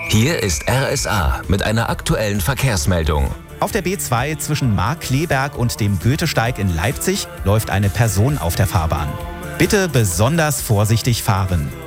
Hier ist RSA mit einer aktuellen Verkehrsmeldung. Auf der B2 zwischen Markkleeberg und dem Goethesteig in Leipzig läuft eine Person auf der Fahrbahn. Bitte besonders vorsichtig fahren.